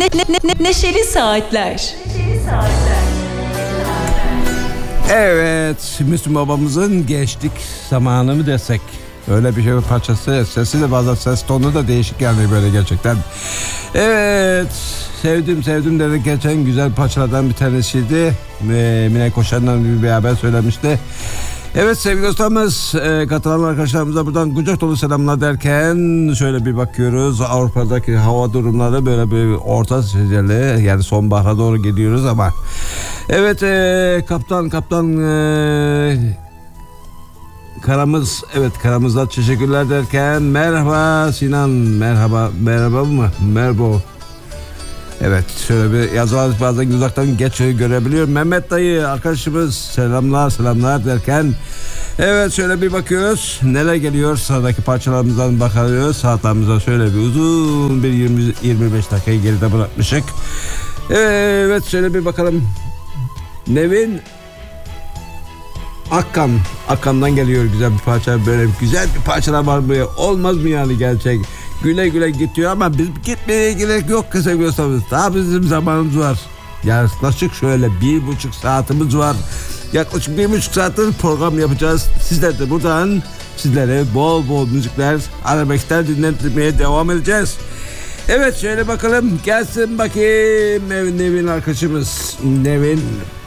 Neşeli Saatler. Evet, Müslüm babamızın gençlik zamanı mı desek? Öyle bir şey parçası. Sesi de bazen ses tonu da değişik yani böyle gerçekten. Evet, sevdim dedi geçen güzel parçalardan bir tanesiydi. Mine Koşan'la beraber söylemişti. Evet sevgili dostlarımız, katılan arkadaşlarımıza buradan kucak dolu selamlar derken şöyle bir bakıyoruz. Avrupa'daki hava durumları böyle bir orta seviyeli, yani sonbahara doğru gidiyoruz ama evet, kaptan Karamız'a teşekkürler derken merhaba Sinan, merhaba mı? Merbo. Evet, şöyle bir yazılar bazen uzaktan geç görebiliyorum. Mehmet dayı arkadaşımız selamlar derken evet, şöyle bir bakıyoruz neler geliyor, sıradaki parçalarımızdan bakıyoruz. Saatlerimize şöyle bir uzun bir 20-25 dakikayı geride bırakmışık. Evet, şöyle bir bakalım. Nevin Akkan'dan geliyor güzel bir parça, böyle güzel bir parçalar var böyle, olmaz mı yani gerçek? Güle gidiyor ama biz gitmeye gerek yok sevgili dostlarımız. Daha bizim zamanımız var. Yaklaşık şöyle 1,5 saatimiz var. Yaklaşık 1,5 saattir program yapacağız. Sizler de buradan sizlere bol müzikler, arabeskler dinletmeye devam edeceğiz. Evet, şöyle bakalım, gelsin bakayım Nevin arkadaşımız. Nevin